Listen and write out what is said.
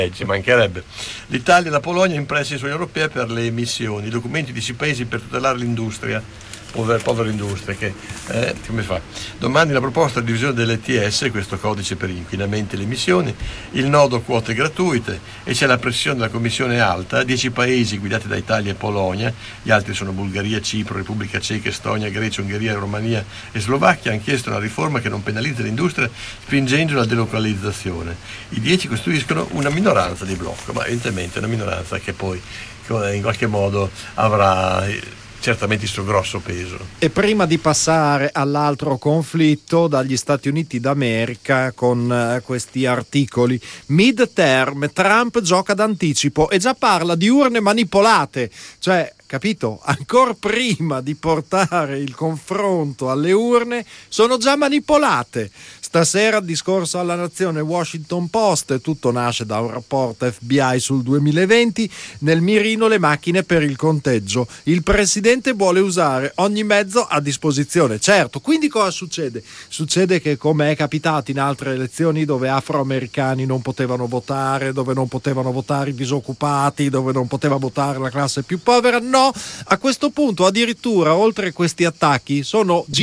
Ci mancherebbe. L'Italia e la Polonia impressi sull'Unione Europea per le emissioni, i documenti di questi paesi per tutelare l'industria, povera industria, che come fa? Domani la proposta di divisione dell'ETS, questo codice per gli inquinamenti e le emissioni, il nodo quote gratuite, e c'è la pressione della Commissione alta. 10 paesi guidati da Italia e Polonia, gli altri sono Bulgaria, Cipro, Repubblica Ceca, Estonia, Grecia, Ungheria, Romania e Slovacchia, hanno chiesto una riforma che non penalizza l'industria spingendo la delocalizzazione. I 10 costituiscono una minoranza di blocco, ma evidentemente una minoranza che poi in qualche modo avrà certamente il suo grosso peso. E prima di passare all'altro conflitto, dagli Stati Uniti d'America, con questi articoli: mid-term, Trump gioca d'anticipo e già parla di urne manipolate, cioè, capito? Ancora prima di portare il confronto alle urne sono già manipolate. Stasera discorso alla Nazione, Washington Post, tutto nasce da un rapporto FBI sul 2020, nel mirino le macchine per il conteggio. Il presidente vuole usare ogni mezzo a disposizione. Certo, quindi cosa succede? Succede che, come è capitato in altre elezioni dove afroamericani non potevano votare, dove non potevano votare i disoccupati, dove non poteva votare la classe più povera, no, a questo punto addirittura oltre questi attacchi sono